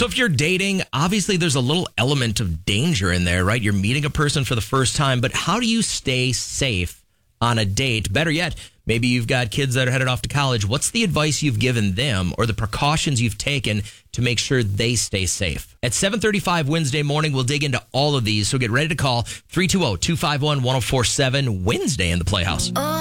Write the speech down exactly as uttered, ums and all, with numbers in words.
So if you're dating, obviously there's a little element of danger in there, right? You're meeting a person for the first time, but how do you stay safe on a date? Better yet, maybe you've got kids that are headed off to college. What's the advice you've given them or the precautions you've taken to make sure they stay safe? At seven thirty-five Wednesday morning, we'll dig into all of these. So get ready to call three two zero, two five one, one zero four seven Wednesday in the Playhouse.